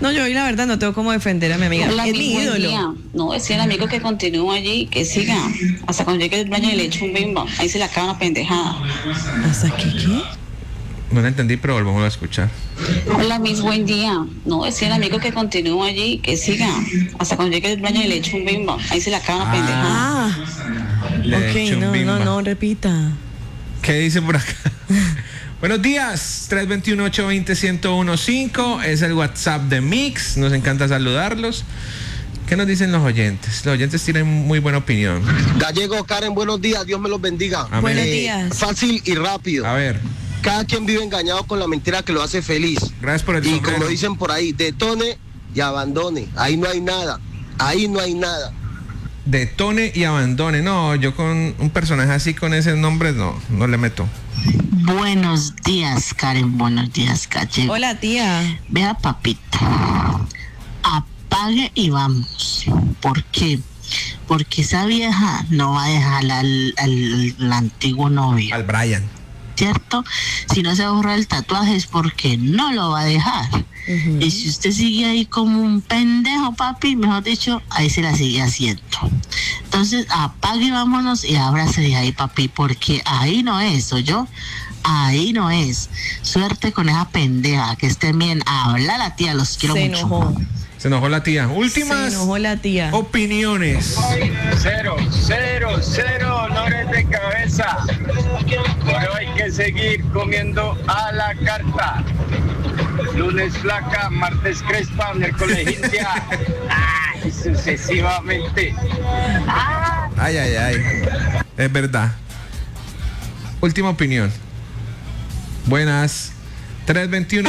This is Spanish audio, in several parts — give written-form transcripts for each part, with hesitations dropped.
No, yo hoy la verdad no tengo cómo defender a mi amiga. Hola, Es mi buen ídolo. día. No, decía el amigo que continúa allí, que siga. Hasta cuando llegue el Brian y le eche un bimbo. Ahí se le acaba una pendejada. ¿Hasta aquí qué? No la entendí, pero volvamos a escuchar. Hola, Miss, buen día. No, decía el amigo que continúa allí, que siga. Hasta cuando llegue el Brian y le eche un bimbo. Ahí se le acaba una pendejada. Ah, Le echo un ok, bimba. no, repita. ¿Qué dice por acá? Buenos días, 321-820-1015 es el WhatsApp de Mix. Nos encanta saludarlos. ¿Qué nos dicen los oyentes? Los oyentes tienen muy buena opinión. Gallego, Karen, buenos días, Dios me los bendiga. Amén. Buenos días. Fácil y rápido. A ver, Cada quien vive engañado con la mentira que lo hace feliz. gracias por el Y sombrero. como dicen por ahí, detone y abandone. Ahí no hay nada. Ahí no hay nada. Detone y abandone. No, yo con un personaje así con ese nombre no le meto. Buenos días, Karen. Buenos días, Gallego. Hola, tía. Vea, papito. Apague y vamos. ¿Por qué? Porque esa vieja no va a dejar al antiguo novio, Al Brian. ¿cierto? Si no se borra el tatuaje es porque no lo va a dejar. Y si usted sigue ahí como un pendejo, papi, mejor dicho, ahí se la sigue haciendo. Entonces, apague y vámonos y ábrase de ahí, papi, porque ahí no es, yo. Ahí no es. Suerte con esa pendeja, que estén bien. Habla la tía, los quiero Se mucho. enojó. Se enojó la tía. Se Últimas enojó la tía. opiniones. Cero, honores de cabeza. Pero hay que seguir comiendo a la carta. Lunes flaca, martes crespa, miércoles india. Y sucesivamente. Ay. Es verdad. Última opinión. Buenas. 321.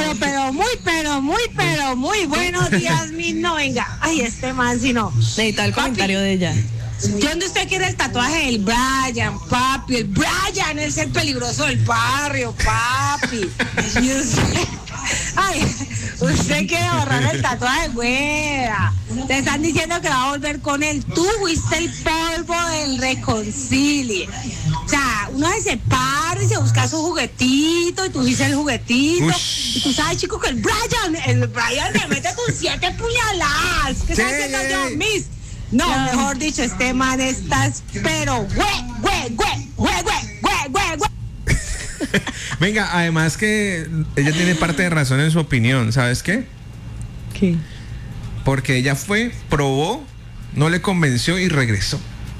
Muy buenos días, mis no, venga. Ay, este man, si no. Necesita el comentario de ella. ¿De dónde usted quiere el tatuaje del Brian, papi? El Brian es el peligroso del barrio, papi. Y usted, ay, usted quiere borrar el tatuaje, güera. Te están diciendo que va a volver con él. Tú fuiste el polvo del reconcilie. O sea, uno se separa y se busca su juguetito y tú dices el juguetito. Ush. Y tú sabes, chico, que el Brian me mete con 7 puñaladas. ¿Qué está haciendo yo, Miss? No, mejor dicho, este man está, pero güey. Venga, además que ella tiene parte de razón en su opinión. ¿Sabes qué? ¿Qué? Porque ella fue, probó, no le convenció y regresó.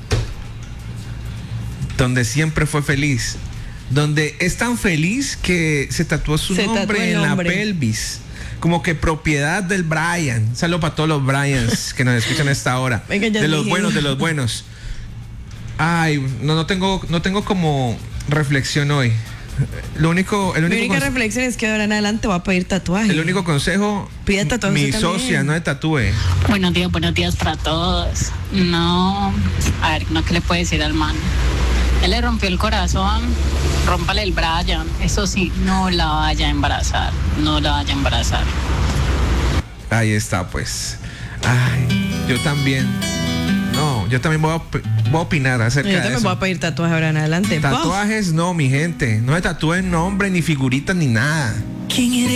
Donde siempre fue feliz. Donde es tan feliz que se tatuó su Se tatuó nombre el en nombre. la pelvis. Como que propiedad del Brian. Saludos para todos los Bryans que nos escuchan a esta hora. Venga, ya de los dije. buenos, de los buenos. Ay, no tengo como reflexión hoy. El Mi único única reflexión es que de ahora en adelante va a pedir tatuaje. el único consejo, Pide tatuaje mi usted también. socia, no se tatúe. Buenos días para todos. No, a ver, ¿no qué le puede decir al man? Él le rompió el corazón, rómpale el Brian. Eso sí, no la vaya a embarazar, Ahí está, pues. Ay, yo también voy a opinar acerca Yo de también eso. voy a pedir tatuaje ahora en adelante. Tatuajes no, mi gente. No se tatúen nombre, ni figuritas, ni nada. ¿Quién eres?